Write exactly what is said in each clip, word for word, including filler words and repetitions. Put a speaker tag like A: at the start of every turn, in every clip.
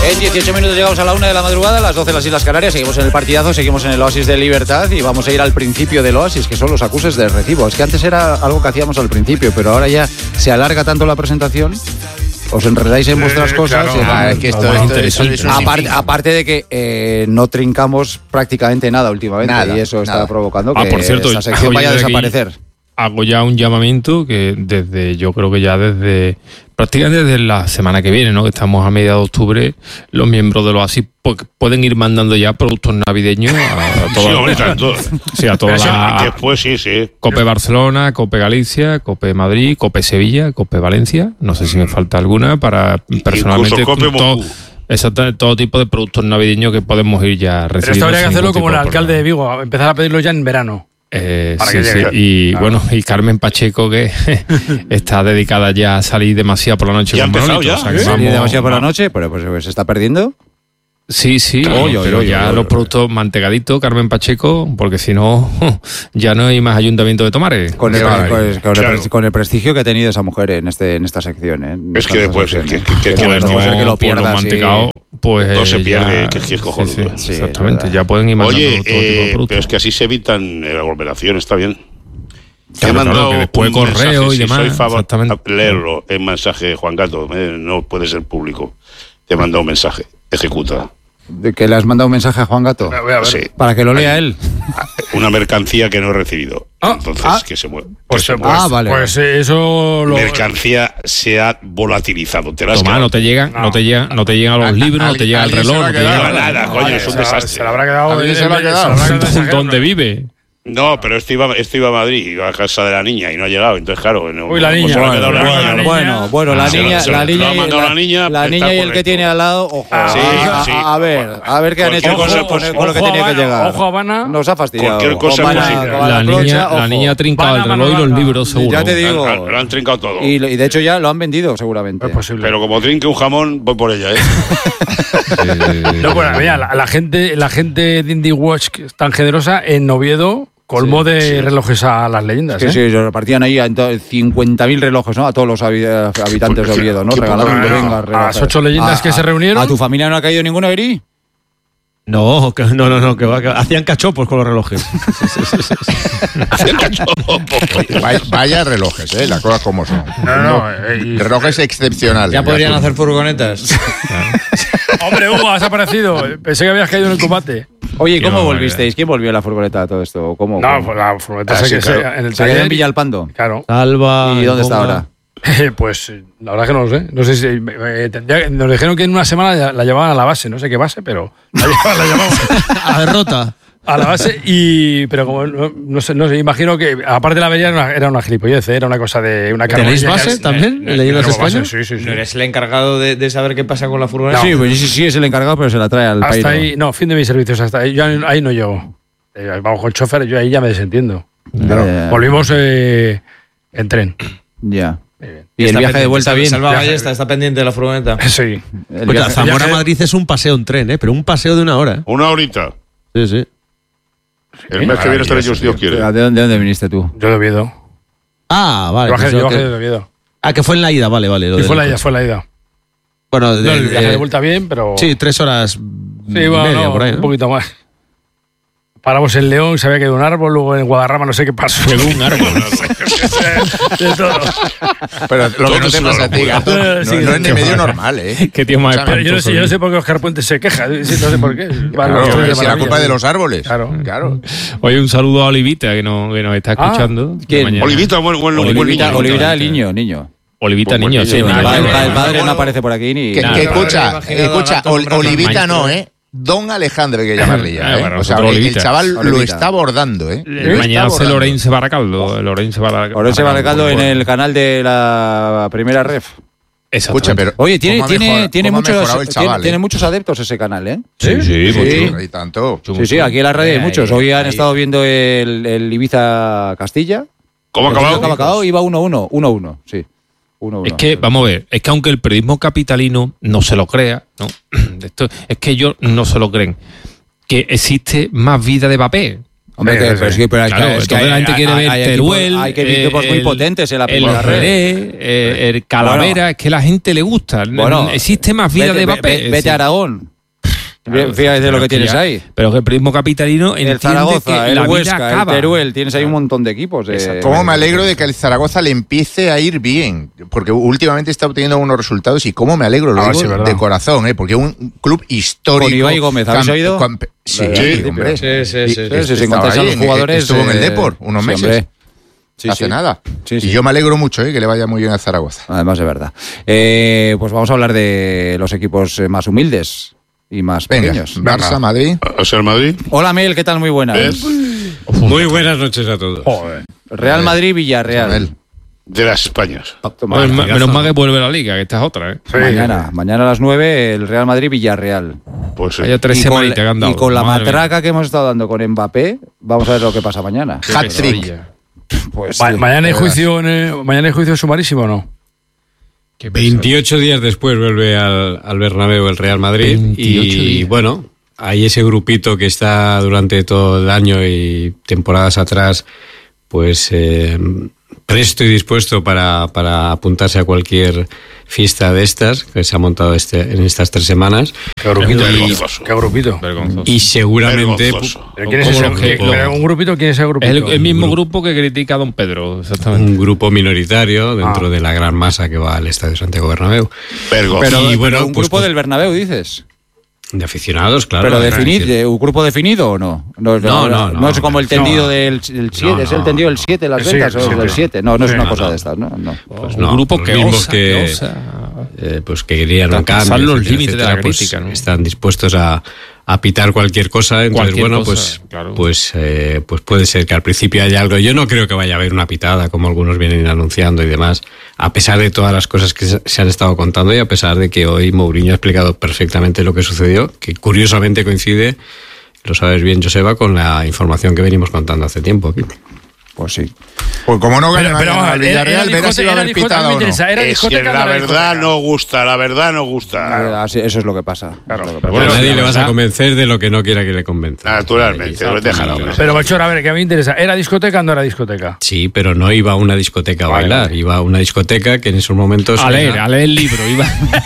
A: En dieciocho minutos llegamos a la una de la madrugada, a las doce en las Islas Canarias. Seguimos en el partidazo, seguimos en el Oasis de Libertad y vamos a ir al principio del Oasis, que son los acuses de recibo. Es que antes era algo que hacíamos al principio, pero ahora ya se alarga tanto la presentación. Os enredáis en vuestras eh, cosas.
B: Claro, ah, es que esto, esto, esto, esto es un
A: aparte, aparte de que eh, no trincamos prácticamente nada últimamente
B: nada,
A: y eso está
B: nada.
A: provocando que
C: ah, por cierto,
A: esta sección vaya a desaparecer.
C: Hago ya un llamamiento que desde, yo creo que ya desde prácticamente desde la semana que viene, ¿no? Que estamos a mediados de octubre, los miembros de los Oasis pueden ir mandando ya productos navideños a, a todas
D: sí, hombre, tanto.
C: Sí, a todas las.
D: Después sí, sí.
C: Cope Barcelona, Cope Galicia, Cope Madrid, Cope Sevilla, Cope Valencia. No sé si me falta alguna para personalmente.
D: Cope
C: todo, exactamente, todo tipo de productos navideños que podemos ir ya recibiendo.
E: Pero esto habría que hacerlo como el alcalde de Vigo, empezar a pedirlo ya en verano.
C: Eh, sí, sí. Y claro. Bueno, y Carmen Pacheco, que está dedicada ya a salir demasiado por la noche.
D: Ya ha empezado ya.
C: O sea, que
A: ¿Eh?
C: vamos,
A: ¿Salir demasiado por la noche? Pero pues se está perdiendo.
C: Sí, sí,
A: oye,
C: pero
A: oye,
C: ya
A: oye,
C: los
A: oye.
C: productos mantegaditos, Carmen Pacheco, porque si no, ya no hay más ayuntamiento de Tomares.
A: Con el,
D: Claro,
A: con, el, con,
D: claro.
A: el, con el prestigio que ha tenido esa mujer en este en esta sección. ¿eh?
D: Es que después, que, que, que, que,
C: Pues
D: que,
C: no,
A: ser que lo
C: por los
A: pierda,
C: mantecados, pues
D: todo se pierde,
C: ya,
D: que es cojonudo.
C: sí, sí,
A: Sí,
C: exactamente,
A: es
C: ya pueden ir mandando
D: Oye,
C: todo tipo de
D: eh,
C: productos.
D: pero es que así se evitan eh, aglomeraciones, está bien. Te he
C: Claro,
D: mandado
C: claro, que después
D: un
C: correo
D: mensaje,
C: y demás,
D: Si soy favor,
C: exactamente.
D: leerlo en mensaje, Juan Gato, eh, no puede ser público. Te he mandado un mensaje, ejecuta.
A: ¿De que le has mandado un mensaje a Juan Gato?
E: Voy a ver.
D: Sí.
A: Para que lo lea él.
D: Una mercancía que no he recibido.
E: Ah,
D: Entonces,
A: ah.
D: que se mueve.
E: Pues,
D: que se
E: pues,
D: mueve.
A: Ah, vale.
E: pues eso lo.
D: Mercancía se ha volatilizado. Te la has
C: Toma,
D: quedado.
C: no te llegan, no. no te llegan, no te llegan los libros, no te llega el
B: alguien se
C: reloj,
B: lo ha
C: no te
B: quedado.
C: llega
D: nada, coño,
E: Vale,
D: es un
E: se la-
D: desastre.
E: Se la habrá quedado.
B: Alguien se
E: en-
B: lo ha
E: en-
B: quedado.
E: se la habrá quedado en
C: ¿Dónde
E: Sajerro.
C: vive?
D: No, pero esto iba, esto iba a Madrid, iba a casa de la niña y no ha llegado. Entonces, claro. No,
E: Uy, la
D: no
E: niña.
D: se lo ha quedado la
E: Bueno,
D: niña.
E: bueno,
A: Bueno, bueno, la
D: Ah, se lo-
A: niña,
D: se lo-
A: la
D: se lo
A: niña,
D: ha
A: y
D: mandado
A: la,
D: la niña,
A: la
D: está
A: niña y el que
D: correcto.
A: tiene al lado, ojo.
E: Ah,
D: sí,
A: a,
D: sí.
A: a, a ver, a ver qué han
D: Cualquier
A: hecho con,
D: cosa
A: con,
D: es
A: con lo que
E: Ojo,
A: tenía que
E: Habana,
A: llegar.
E: ojo, Habana.
A: Nos ha fastidiado.
D: Cualquier cosa
A: Con
D: es
A: Habana-
D: posible.
A: con
C: La
A: Clocha,
C: niña,
A: ojo.
C: la niña ha trincado
E: Van a
C: el reloj y
E: mano
C: los
E: larga.
C: libros, seguro.
A: Ya te digo.
D: Lo han, lo han trincado todo.
A: Y, y de hecho ya lo han vendido seguramente.
E: Es posible.
D: Pero como trinque un jamón, voy por ella, ¿eh?
E: No, bueno, mira, la, la gente, la gente de Indie Watch que es tan generosa en Oviedo colmó
A: Sí,
E: de
D: sí.
E: relojes a las leyendas.
A: Sí,
E: ¿eh?
A: sí, se repartían ahí a cincuenta mil relojes, ¿no? A todos los habi- habitantes de Oviedo, ¿no?
D: Qué
A: Regalando
D: poca-
A: que
E: no,
A: venga,
E: a
A: relojes.
E: las ocho leyendas
A: A-
E: que se
A: a-
E: reunieron.
A: ¿A tu familia no ha caído ninguno, Eri?
F: No, que- no, no, no, que, va, que hacían cachopos con los relojes.
B: Vaya, vaya relojes, ¿eh? Las cosas como son.
E: No, no, eh, y-
B: Relojes excepcionales.
F: Ya podrían hacer furgonetas.
E: Hombre, Hugo, has aparecido. Pensé que habías caído en el combate.
A: Oye, ¿y cómo
C: No,
A: volvisteis? ¿Quién volvió a la furgoneta a todo esto? ¿Cómo?
E: No,
A: cómo?
E: pues la furgoneta
D: Ah,
E: sé
D: sí,
E: que
D: claro.
E: se- en el
A: Se quedó en
E: taller.
A: Villalpando.
E: Claro.
F: Salva.
A: ¿Y dónde está
F: Goma.
A: ahora?
E: Pues eh, la verdad que no lo sé. No sé si eh, tendría- nos dijeron que en una semana la, la llevaban a la base, no sé qué base, pero la llevaban, la llevaban
F: A derrota.
E: a la base y pero como no, no sé, no sé, imagino que aparte de la avería era una, era una gilipollez, ¿eh? Era una cosa de una
F: ¿Tenéis
E: carbonería
F: base
E: que-
F: también?
E: Eh,
F: ¿En Leyendas
E: tenemos base,
F: España?
E: Sí, sí, sí.
F: ¿No eres el encargado de, de saber qué pasa con la furgoneta?
A: Sí, pues sí, sí, es el encargado, pero se la trae al país.
E: Hasta ahí, no, fin de mis servicios, hasta ahí, yo ahí, ahí no llego. Eh, vamos con el chofer, yo ahí ya me desentiendo.
A: Claro. Ya.
E: Volvimos eh, en tren.
A: Ya.
E: Muy bien.
A: Y el
F: Está
A: viaje de
F: pendiente,
A: vuelta
F: Salva-
A: bien.
F: Salva
E: Viaje-
F: Ballesta está pendiente de la furgoneta.
E: Sí.
A: El
F: Oye,
A: viaje-
F: Zamora
E: viaje-
F: Madrid es un paseo en tren, ¿eh? Pero un paseo de una hora. ¿eh?
D: Una horita.
F: Sí, sí.
D: El mes que viene estaré yo, si Dios quiere.
A: ¿De dónde, de dónde viniste tú?
E: Yo de Oviedo.
F: Ah, vale.
E: Yo bajé,
F: pensaba
E: yo bajé
F: que-
E: de Oviedo.
F: Ah, que fue en la ida, vale, vale. lo
E: Sí,
F: del
E: fue la ida,
F: coche.
E: fue la ida.
F: Bueno, de,
E: No, el viaje
F: de-
E: de vuelta bien, pero.
F: Sí, tres horas
E: Sí,
F: y
E: bueno,
F: media
E: no,
F: por ahí,
E: un
F: ¿no?
E: poquito más. Paramos en León, se había caído un árbol, luego en Guadarrama no sé qué pasó.
C: Llegó un árbol.
E: De todo.
B: Pero lo que no te pasa a ti, Gato, no,
E: Sí,
B: no es ni
E: qué
B: medio normal, ¿eh?
C: Qué tío más
B: Escúchame,
E: Pero yo no sé, yo no sé por qué Oscar Puente se queja, sí, no sé por qué. Van
B: Claro,
E: los tres de
B: si la
E: maravilla.
B: culpa es de los árboles.
E: Claro.
B: claro.
C: Oye, un saludo a Olivita, que nos, que nos está
E: Ah,
C: escuchando.
A: ¿quién?
C: Mañana.
D: Olivita, buen, buen, buen
A: Olivita,
D: niño.
A: Olivita, el niño, niño.
C: Olivita,
D: Pues
C: niño,
D: buen
C: sí.
D: niño.
A: El
C: niño.
A: padre, el padre- el padre no aparece por aquí ni.
B: Que,
C: Nada,
B: que
C: no,
B: escucha,
F: no, no,
B: escucha,
F: gato
B: Ol-
F: con brazos
B: Olivita
F: maestros.
B: no, ¿eh? Don Alejandro hay que llamarle ya,
C: Ah,
B: ¿eh?
C: bueno,
B: O sea,
C: nosotros
B: el, el
C: Olivita.
B: chaval lo
A: Olivita.
B: está abordando, ¿eh?
C: Eh,
B: Lo está
C: Mañana hace
B: abordando.
C: Lorenzo Baracaldo. Lorenzo Baracaldo.
A: Orense Baracaldo en el canal de la primera ref.
B: Escucha, pero
A: Oye, tiene,
B: ¿cómo ha
A: tiene,
B: mejor-
A: tiene,
B: cómo ha
A: muchos,
B: mejorado el
A: tiene,
B: chaval,
A: tiene
B: eh?
A: muchos adeptos ese canal, ¿eh?
C: Sí, sí,
A: Sí.
C: mucho.
B: Y tanto.
A: Sí, sí, aquí en la radio hay
F: Ahí,
A: muchos. Hoy han
F: ahí.
A: estado viendo el, el Ibiza Castilla.
D: ¿Cómo ha
A: El partido
D: acabado?
A: que ha acabado iba uno uno, uno uno, sí. uno uno.
C: Es que, vamos a ver, es que aunque el periodismo capitalino no se lo crea, ¿no? Esto, es que ellos no se lo creen, que existe más vida de papel.
A: Hombre,
E: Sí,
A: que,
E: sí,
A: pero
E: sí.
A: sí, pero es
C: Claro,
A: que, es que
C: entonces la gente quiere ver
A: hay
C: Teruel,
A: equipos, hay que equipos muy
C: el-
A: potentes en la
C: el
A: primera red.
C: Jerez, eh, el Calavera,
A: Bueno.
C: es que la gente le gusta.
A: Bueno,
C: existe más vida
A: vete,
C: de Mbappé.
A: Vete, vete a Aragón.
C: Claro,
A: Fíjate
C: pero
A: lo que
C: es
A: tienes
C: ya-
A: ahí.
C: Pero que el periodismo capitalino
A: El
C: entiende
A: Zaragoza,
C: que
A: el
C: la vida
A: Huesca, el
C: acaba.
A: Teruel, tienes ahí un montón de equipos. eh,
B: ¿Cómo me alegro de que al Zaragoza le empiece a ir bien? Porque últimamente está obteniendo unos resultados y cómo me alegro, lo
E: Ah,
B: digo
E: sí, verdad.
B: de corazón, ¿eh? Porque es un club histórico.
A: Con Ibai Gómez, ¿habéis
B: campe-
A: oído?
B: campe- sí,
A: Sí,
B: hombre.
E: sí, sí,
B: Y-
E: sí,
A: Sí, sí, sin
B: estaba
A: contarse a
B: ahí
A: los
B: en-
A: jugadores.
B: Estuvo en el
A: eh,
B: Depor unos
A: sí,
B: meses.
A: hombre. Sí,
B: hace
A: sí.
B: nada.
A: Sí, sí.
B: Y yo me alegro mucho, ¿eh? Que le vaya muy bien al Zaragoza.
A: Además, de verdad. Eh, pues vamos a hablar de los equipos eh, más humildes y más
B: Venga,
A: pequeños.
B: Barça, Madrid.
D: O sea, el Madrid.
A: Hola, Mel, ¿qué tal? Muy buenas.
D: ¿Ves?
G: Muy buenas noches a todos.
E: Joder.
A: Real Madrid, Villarreal.
B: Isabel.
D: De las Españas.
A: Toma,
C: Pues,
A: mañana,
C: menos mal que vuelve la liga, que esta es otra. ¿eh?
E: Sí.
A: mañana, mañana a las nueve, el Real Madrid, Villarreal.
D: Pues sí.
C: Haya tres
A: Y con,
C: semanitas que han dado.
A: y con la
C: Madre mía.
A: matraca que hemos estado dando con Mbappé, vamos a ver lo que pasa mañana.
C: Qué
B: Hat-trick.
C: pesadilla.
A: Pues
E: Ma-
A: sí,
E: mañana hay
B: verás.
E: juicio, en el- mañana hay juicio sumarísimo, ¿o no?
C: Qué pesadilla.
G: veintiocho días después vuelve al, al Bernabéu el Real Madrid.
C: veintiocho
G: Y
C: días.
G: bueno, hay ese grupito que está durante todo el año y temporadas atrás, pues eh, presto y dispuesto para, para apuntarse a cualquier fiesta de estas que se ha montado este, en estas tres semanas.
E: Qué grupito.
D: Vergonzoso.
E: Qué grupito.
C: Vergonzoso.
G: Y seguramente...
D: Vergonzoso.
E: ¿Pero quién es
C: ¿Cómo
E: ese?
C: lo-
E: ¿Qué-
C: cómo-
E: pero un grupito? ¿Quién es ese grupito?
C: Es el, el mismo grupo que critica a don Pedro, exactamente.
G: un grupo minoritario dentro
E: Ah.
G: de la gran masa que va al Estadio Santiago Bernabéu.
D: Vergonzoso.
A: Pero,
G: Y bueno,
A: pero un
G: pues
A: grupo
G: con-
A: del Bernabéu, dices.
G: De aficionados, claro.
A: pero
G: de
A: definid,
G: aficionados.
A: de ¿un grupo definido o no? No,
G: No, no, no.
A: es como el tendido
E: No.
A: del el siete,
G: No,
A: es el
G: no.
A: tendido del siete, las
E: Sí,
A: ventas,
E: sí,
A: o el del
E: sí.
A: siete. No, no es
E: Sí,
A: una
G: no,
A: cosa
G: no.
A: de estas, ¿no? no.
G: Pues
C: un
G: no,
C: grupo
G: los
C: que
G: mismos
C: osa,
G: que,
C: que osa.
G: eh, pues que querían un
C: Traspasar
G: cambio,
C: los
G: etcétera,
C: límites de la
G: etcétera, pues
C: crítica, ¿no?
G: están dispuestos a, a pitar cualquier cosa. Entonces,
C: Cualquier
G: bueno,
C: cosa,
G: pues,
C: claro.
G: pues, eh, pues puede ser que al principio haya algo. Yo no creo que vaya a haber una pitada, como algunos vienen anunciando y demás, a pesar de todas las cosas que se se han estado contando y a pesar de que hoy Mourinho ha explicado perfectamente lo que sucedió, que curiosamente coincide, lo sabes bien, Joseba, con la información que venimos contando hace tiempo aquí.
A: Pues sí.
B: Pues como no gane
E: Pero, pero,
B: mañana al
E: era- era
B: Villarreal, verás si va a
E: discoteca-
B: haber
E: era discoteca,
B: pitada
E: me
B: o no.
E: interesa, ¿era
D: Es que
E: discoteca o
D: la
E: no era
D: verdad
E: discoteca?
D: no gusta, la verdad no gusta.
A: Eh, así- eso es lo que pasa.
E: Claro.
A: Es lo que
E: Pero
A: pasa.
G: a
E: bueno,
G: nadie
E: la
G: le vas a
E: verdad-
G: convencer de lo que no quiera que le convenza.
D: Naturalmente,
G: Ahí,
D: déjalo.
G: ahí,
E: Pero, Melchor, a ver, que a mí me interesa. ¿Era discoteca o no era discoteca?
G: Sí, pero no iba a una discoteca a
E: Vale,
G: bailar,
E: vale.
G: iba a una discoteca que en esos momentos...
C: A leer,
G: era-
C: a leer el libro. Iba.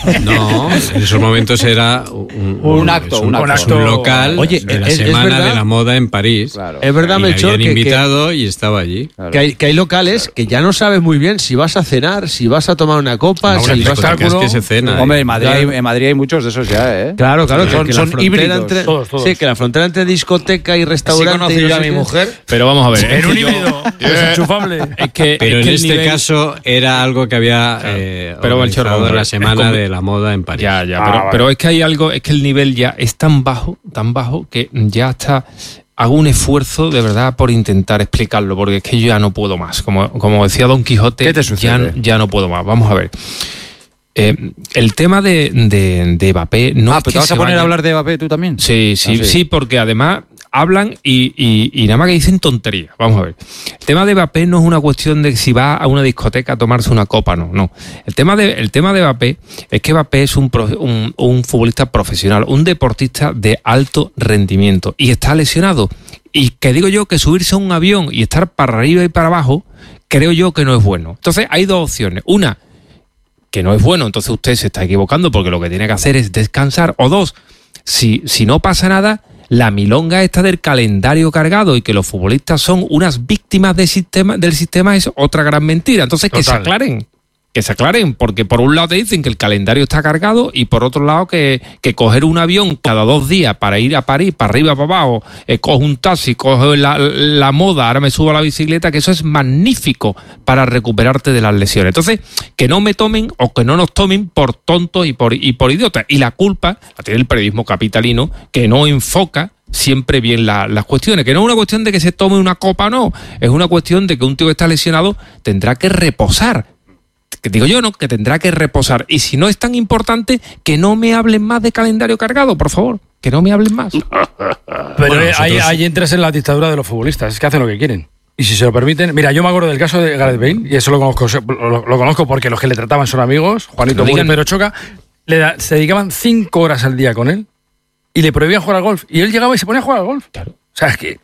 G: No, en esos momentos era un,
A: Un acto,
G: es un,
A: un
G: es
E: acto.
G: un local
F: Oye,
G: de la
F: es- es
G: Semana
F: verdad-
G: de la Moda en París.
A: Claro.
F: Es verdad,
G: Y me
F: Melchor,
G: habían
F: que, que-
G: invitado y estaba allí.
A: Claro.
F: que hay, que hay locales que ya no sabes muy bien si vas a cenar, si vas a tomar una copa,
E: No,
F: si
E: una
F: vas a...
E: discoteca.
G: Discotecas que se cena.
A: Hombre, en Madrid,
F: Claro.
A: hay, en Madrid hay muchos de esos ya, ¿eh?
F: Claro, claro, que,
A: Son-
F: que
A: son
F: la frontera
A: híbridos.
F: entre,
E: Todos, todos.
F: Sí, que la frontera entre discoteca y
H: Así
F: restaurante...
H: conocí
F: y no
H: yo a
F: sé
H: mi
F: qué.
H: mujer.
C: Pero vamos a ver.
E: En
C: es
E: un
C: que yo-
E: híbrido desenchufable.
C: es que,
G: Pero
C: es
G: en
C: que el
G: este
C: nivel-
G: caso era algo que había eh,
C: Pero, Melchor,
G: organizado
C: vamos a ver,
G: la
C: es
G: Semana
C: como-
G: de la Moda en París.
C: Ya, ya,
E: Ah,
C: pero,
E: vale.
C: pero es que hay algo, es que el nivel ya es tan bajo, tan bajo, que ya está. Hago un esfuerzo de verdad por intentar explicarlo, porque es que yo ya no puedo más. Como, como decía Don Quijote,
A: ¿Qué te
C: ya,
A: sucede?
C: ya no puedo más. Vamos a ver. Eh, el tema de, de, de Mbappé no
A: ah,
C: es
A: pero
C: que
A: te vas
C: se
A: a poner
C: vaya-
A: a hablar de Mbappé tú también.
C: Sí, sí,
A: Ah,
C: sí,
A: sí.
C: porque además hablan y, y, y nada más que dicen tonterías. Vamos a ver. El tema de Mbappé no es una cuestión de si va a una discoteca a tomarse una copa, no, no. El tema de, el tema de Mbappé es que Mbappé es un, pro- un, un futbolista profesional, un deportista de alto rendimiento y está lesionado. Y que digo yo que subirse a un avión y estar para arriba y para abajo, creo yo que no es bueno. Entonces hay dos opciones. Una, que no es bueno, entonces usted se está equivocando porque lo que tiene que hacer es descansar. O dos, si, si no pasa nada, la milonga esta del calendario cargado y que los futbolistas son unas víctimas del sistema, del sistema es otra gran mentira. Entonces que se
E: Total.
C: aclaren, que se aclaren, porque por un lado te dicen que el calendario está cargado y por otro lado que, que coger un avión cada dos días para ir a París, para arriba, para abajo, eh, coge un taxi, coge la, la moda, ahora me subo a la bicicleta, que eso es magnífico para recuperarte de las lesiones. Entonces, que no me tomen o que no nos tomen por tontos y por, y por idiotas. Y la culpa la tiene el periodismo capitalino, que no enfoca siempre bien la- las cuestiones, que no es una cuestión de que se tome una copa, no, es una cuestión de que un tío que está lesionado tendrá que reposar. Que digo yo, ¿no? Que tendrá que reposar. Y si no es tan importante, que no me hablen más de calendario cargado, por favor. Que no me hablen más.
E: Pero
G: Bueno,
E: eh, ahí,
G: nosotros-
E: ahí entras en la dictadura de los futbolistas, es que hacen lo que quieren. Y si se lo permiten, mira, yo me acuerdo del caso de Gareth Bale, y eso lo conozco, lo, lo conozco porque los que le trataban son amigos, Juanito
C: Lo
E: Muro y
C: digan-
E: Pedro Choca, le da- se dedicaban cinco horas al día con él y le prohibían jugar al golf. Y él llegaba y se ponía a jugar al golf.
C: Claro.
E: O sea, es que
C: Claro.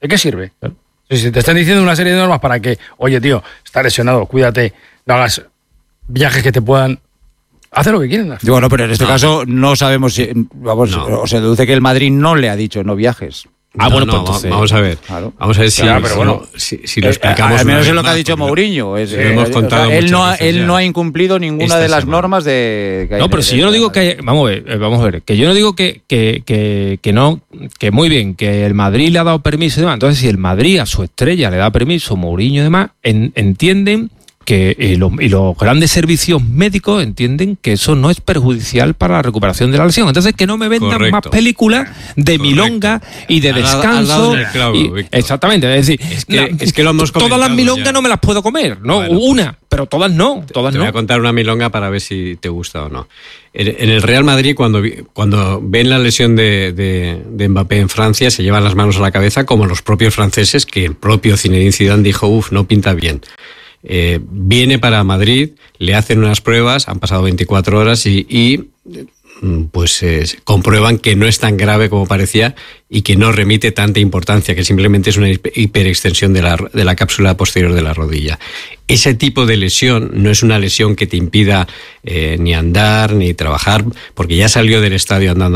E: ¿De qué sirve? Si, si te están diciendo una serie de normas para que, oye, tío, estás lesionado, cuídate, no hagas viajes que te puedan... Hace lo que quieren.
A: Bueno, pero en este no. caso no sabemos si... Vamos, no. O se deduce que el Madrid no le ha dicho no viajes.
G: Ah, no, bueno, pues no, entonces, vamos a ver. Claro. Vamos a ver si,
E: claro, pero bueno,
G: si, si lo explicamos.
A: Eh, al menos es lo que ha dicho Mourinho. Es, eh,
G: hemos contado
A: o sea, él, no ha, él
G: ya.
A: no ha incumplido ninguna de las semana. normas de.
C: Que hay no, pero de, si de, yo no digo que hay, vamos a ver, vamos a ver, que yo no digo que, que, que, que no, que muy bien, que el Madrid le ha dado permiso y demás. Entonces, si el Madrid a su estrella le da permiso, Mourinho y demás, en, entienden que eh, lo, y los grandes servicios médicos entienden que eso no es perjudicial para la recuperación de la lesión. Entonces, que no me vendan Correcto. más películas de Correcto. milonga y de descanso.
G: Claro,
C: y, exactamente, es decir,
G: es que, la, es que lo hemos
C: todas las milongas ya. no me las puedo comer, no bueno, una, pero todas no, todas
G: te
C: no.
G: Voy a contar una milonga para ver si te gusta o no. En el Real Madrid, cuando, cuando ven la lesión de, de, de Mbappé en Francia, se llevan las manos a la cabeza, como los propios franceses, que el propio Zinedine Zidane dijo, uff, no pinta bien. Eh, viene para Madrid, le hacen unas pruebas, han pasado veinticuatro horas y, y pues eh, comprueban que no es tan grave como parecía y que no remite tanta importancia, que simplemente es una hiperextensión de la, de la cápsula posterior de la rodilla. Ese tipo de lesión no es una lesión que te impida eh, ni andar ni trabajar, porque ya salió del estadio andando